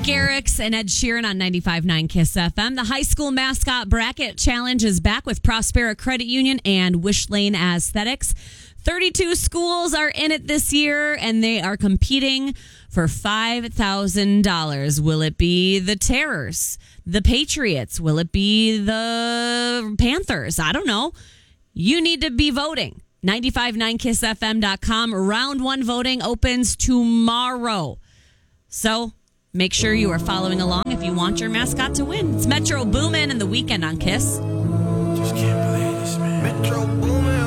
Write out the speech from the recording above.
Garrix and Ed Sheeran on 95.9 KISS FM. The high school mascot bracket challenge is back with Prospera Credit Union and Wish Lane Aesthetics. 32 schools are in it this year, and they are competing for $5,000. Will it be the Terrors, the Patriots? Will it be the Panthers? I don't know. You need to be voting. 959kissfm.com. Round 1 voting opens tomorrow. So make sure you are following along if you want your mascot to win. It's Metro Boomin and The Weeknd on KISS. Just can't believe this, man. Metro Boomin.